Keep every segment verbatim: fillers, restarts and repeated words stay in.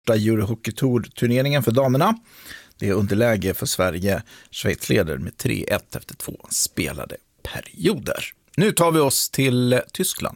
Eurohockey-tour-turneringen för damerna. Det är underläge för Sverige. Schweiz leder med tre ett efter två spelade perioder. Nu tar vi oss till Tyskland.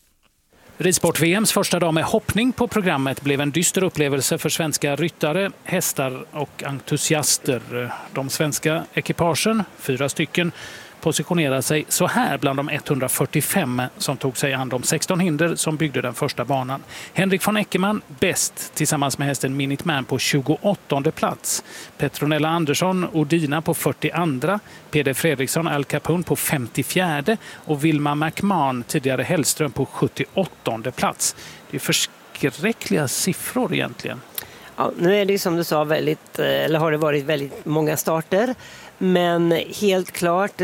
Ridsport-V M:s första dag med hoppning på programmet blev en dyster upplevelse för svenska ryttare, hästar och entusiaster. De svenska ekipagen, fyra stycken, positionerar sig så här bland de etthundrafyrtiofem som tog sig an de sexton hinder som byggde den första banan. Henrik von Eckermann bäst tillsammans med hästen Minuteman på tjugoåttonde plats. Petronella Andersson Odina på fyrtioandra, Peder Fredriksson Al Capone på femtiofjärde och Wilma McMahon, tidigare Hellström, på sjuttioåttonde plats. Det är förskräckliga siffror egentligen. Ja, nu är det ju som du sa väldigt, eller har det varit väldigt många starter, men helt klart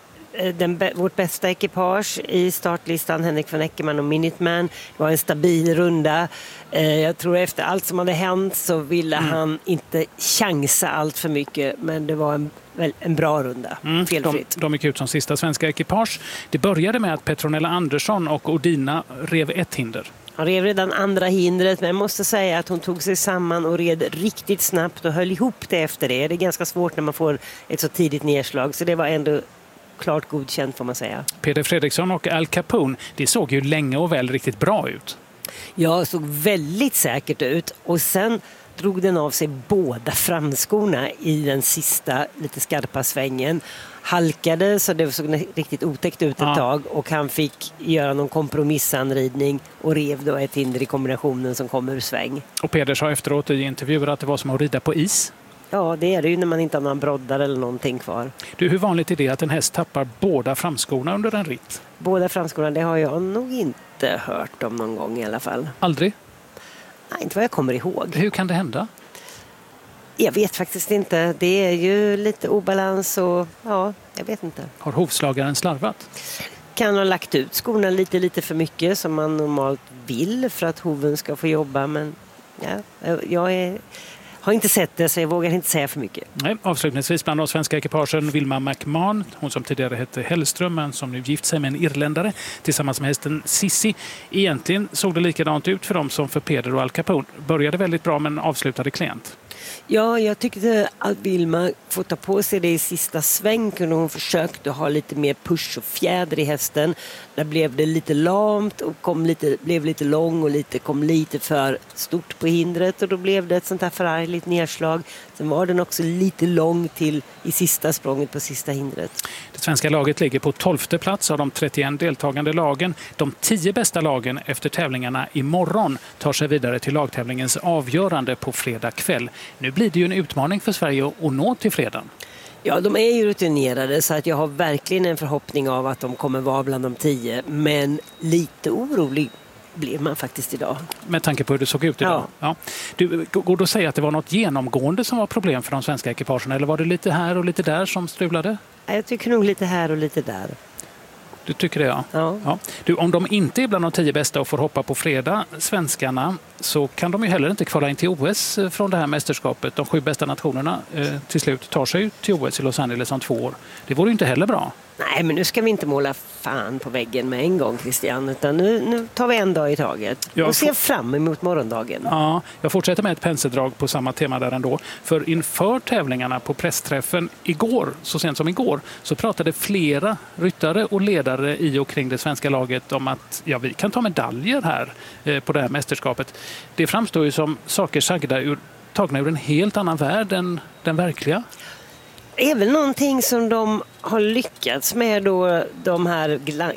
den, vårt bästa ekipage i startlistan, Henrik von Eckermann och Minuteman, var en stabil runda. Jag tror efter allt som hade hänt så ville mm. han inte chansa allt för mycket, men det var en, en bra runda. Mm. Felfritt. De, de gick ut som sista svenska ekipage. Det började med att Petronella Andersson och Odina rev ett hinder. Han rev redan andra hindret, men jag måste säga att hon tog sig samman och red riktigt snabbt och höll ihop det efter det. Det är ganska svårt när man får ett så tidigt nedslag, så det var ändå klart godkänt, får man säga. Peder Fredriksson och Al Capone, det såg ju länge och väl riktigt bra ut. Ja, såg väldigt säkert ut, och sen drog den av sig båda framskorna i den sista lite skarpa svängen. Halkade så det såg riktigt otäckt ut ett ja. tag, och han fick göra någon kompromissanridning och rev då ett hinder i kombinationen som kom ur sväng. Och Peder sa efteråt i intervjuer att det var som att rida på is. Ja, det är det ju när man inte har några broddar eller någonting kvar. Du, hur vanligt är det att en häst tappar båda framskorna under en ritt? Båda framskorna, det har jag nog inte hört om någon gång i alla fall. Aldrig? Nej, inte vad jag kommer ihåg. Hur kan det hända? Jag vet faktiskt inte. Det är ju lite obalans och ja, jag vet inte. Har hovslagaren slarvat? Kan ha lagt ut skorna lite lite för mycket som man normalt vill för att hoven ska få jobba, men ja, jag är... har inte sett det, så jag vågar inte säga för mycket. Nej, avslutningsvis bland de svenska ekipagen Wilma McMahon, hon som tidigare hette Hellström men som nu gift sig med en irländare tillsammans med hästen Sissi. Egentligen såg det likadant ut för dem som för Peder och Al Capone. Började väldigt bra men avslutade klent. Ja, jag tyckte att Wilma får ta på sig det i sista sväng, kunde hon försökte ha lite mer push och fjäder i hästen. Där blev det lite lamt och kom lite, blev lite lång och lite, kom lite för stort på hindret, och då blev det ett sånt här förargligt nedslag. Sen var den också lite lång till i sista språnget på sista hindret. Det svenska laget ligger på tolfte plats av de trettioen deltagande lagen. De tio bästa lagen efter tävlingarna imorgon tar sig vidare till lagtävlingens avgörande på fredag kväll. Nu blir det ju en utmaning för Sverige att nå till fredagen. Ja, de är ju rutinerade, så att jag har verkligen en förhoppning av att de kommer vara bland de tio. Men lite orolig blir man faktiskt idag. Med tanke på hur det såg ut idag. Ja. Ja. Du, går du att säga att det var något genomgående som var problem för de svenska ekipagen? Eller var det lite här och lite där som strulade? Jag tycker nog lite här och lite där. Du tycker det, ja. Ja. Ja. Du, om de inte är bland de tio bästa och får hoppa på fredag, svenskarna, så kan de ju heller inte kvala in till O S från det här mästerskapet. De sju bästa nationerna eh, till slut tar sig till O S i Los Angeles om två år. Det vore ju inte heller bra. Nej, men nu ska vi inte måla fan på väggen med en gång, Christian, utan nu, nu tar vi en dag i taget och jag ser fram emot morgondagen. Ja, jag fortsätter med ett penseldrag på samma tema där ändå. För inför tävlingarna på pressträffen igår, så sent som igår, så pratade flera ryttare och ledare i och kring det svenska laget om att ja, vi kan ta medaljer här eh, på det här mästerskapet. Det framstår ju som saker sagda ur, tagna ur en helt annan värld än den verkliga. Det är väl någonting som de har lyckats med då, de här gla-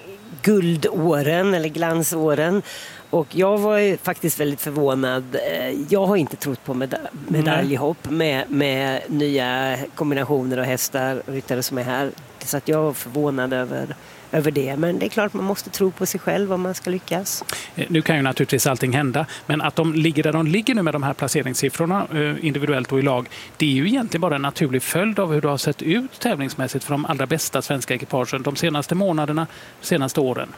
guldåren eller glansåren. Och jag var ju faktiskt väldigt förvånad. Jag har inte trott på meda- medaljhopp med, med nya kombinationer av hästar och ryttare som är här. Så att jag var förvånad över, över det. Men det är klart man måste tro på sig själv om man ska lyckas. Nu kan ju naturligtvis allting hända. Men att de ligger där de ligger nu med de här placeringssiffrorna individuellt och i lag, det är ju egentligen bara en naturlig följd av hur det har sett ut tävlingsmässigt för de allra bästa svenska ekipagen de senaste månaderna, senaste åren.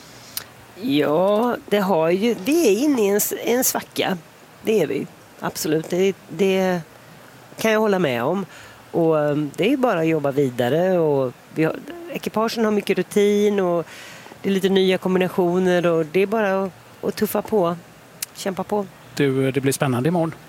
Ja, det har ju, vi är inne i en, en svacka. Det är vi. Absolut. Det, det kan jag hålla med om. Och det är ju bara att jobba vidare. Och vi har, ekipagen har mycket rutin och det är lite nya kombinationer. Och det är bara att, att tuffa på. Kämpa på. Du, det blir spännande imorgon.